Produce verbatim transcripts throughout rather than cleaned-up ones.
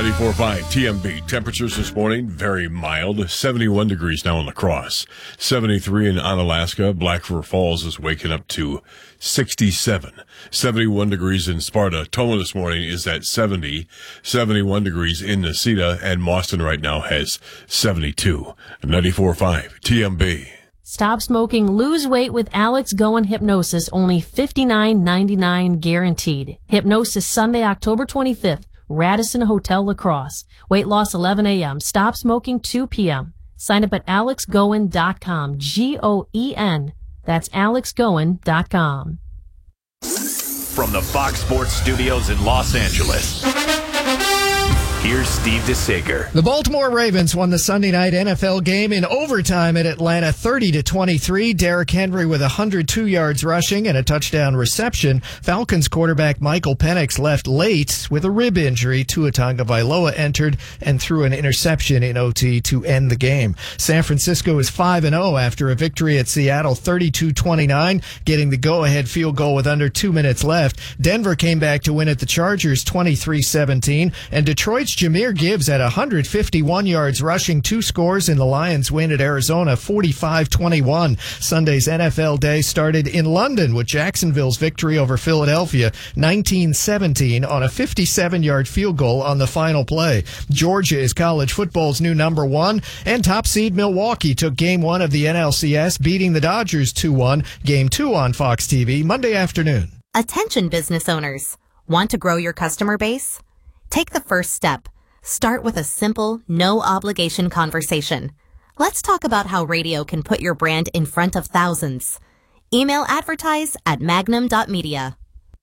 ninety-four point five T M B. Temperatures this morning, very mild. seventy-one degrees now in La Crosse. seventy-three in Onalaska. Black River Falls is waking up to sixty-seven. seventy-one degrees in Sparta. Toma this morning is at seventy. seventy-one degrees in Necedah. And Mauston right now has seventy-two. ninety-four point five T M B. Stop smoking, lose weight with Alex Goen Hypnosis, only fifty-nine ninety-nine guaranteed. Hypnosis Sunday, October twenty-fifth, Radisson Hotel La Crosse. Weight loss eleven a.m., stop smoking two p.m. Sign up at alex goen dot com, G O E N. That's alex goen dot com. From the Fox Sports Studios in Los Angeles, here's Steve DeSager. The Baltimore Ravens won the Sunday night N F L game in overtime at Atlanta, thirty to twenty-three. Derrick Henry with one hundred two yards rushing and a touchdown reception. Falcons quarterback Michael Penix left late with a rib injury. Tua Tagovailoa entered and threw an interception in O T to end the game. San Francisco is five and oh after a victory at Seattle, thirty-two twenty-nine, getting the go-ahead field goal with under two minutes left. Denver came back to win at the Chargers, twenty-three seventeen, and Detroit's Jahmyr Gibbs had one hundred fifty-one yards rushing, two scores in the Lions' win at Arizona, forty-five twenty-one. Sunday's N F L day started in London with Jacksonville's victory over Philadelphia, nineteen seventeen, on a fifty-seven-yard field goal on the final play. Georgia is college football's new number one, and top seed Milwaukee took game one of the N L C S, beating the Dodgers two one. Game two on Fox T V Monday afternoon. Attention business owners. Want to grow your customer base? Take the first step. Start with a simple, no-obligation conversation. Let's talk about how radio can put your brand in front of thousands. Email advertise at magnum dot media.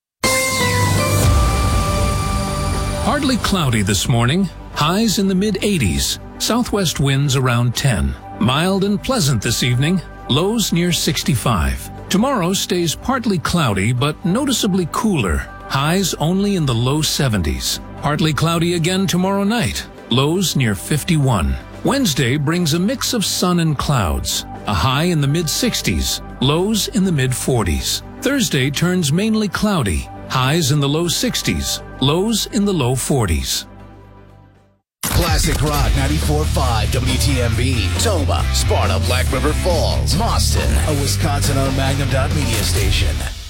Partly cloudy this morning. Highs in the mid eighties. Southwest winds around ten. Mild and pleasant this evening. Lows near sixty-five. Tomorrow stays partly cloudy but noticeably cooler. Highs only in the low seventies. Partly cloudy again tomorrow night. Lows near fifty-one. Wednesday brings a mix of sun and clouds. A high in the mid sixties. Lows in the mid forties. Thursday turns mainly cloudy. Highs in the low sixties. Lows in the low forties. Classic Rock ninety-four point five W T M B. Toma, Sparta, Black River Falls, Mauston, a Wisconsin-owned Magnum dot media station.